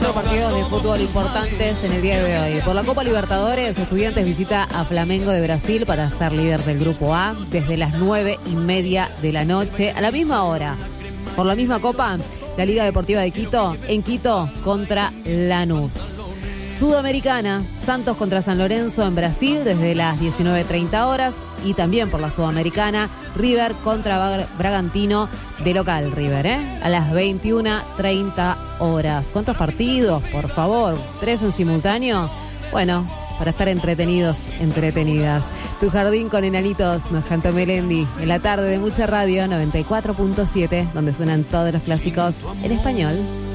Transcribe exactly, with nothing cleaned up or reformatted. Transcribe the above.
cuatro partidos de fútbol importantes en el día de hoy. Por la Copa Libertadores, Estudiantes visita a Flamengo de Brasil para ser líder del Grupo A desde las nueve y media de la noche, a la misma hora. Por la misma Copa, la Liga Deportiva de Quito, en Quito, contra Lanús. Sudamericana, Santos contra San Lorenzo en Brasil desde las diecinueve treinta horas. Y también por la Sudamericana, River contra Bragantino, de local River, ¿eh? A las veintiuna treinta horas. ¿Cuántos partidos? Por favor, ¿tres en simultáneo? Bueno, para estar entretenidos, entretenidas. Tu jardín con enanitos, nos cantó Melendi en la tarde de Mucha Radio noventa y cuatro punto siete, donde suenan todos los clásicos en español.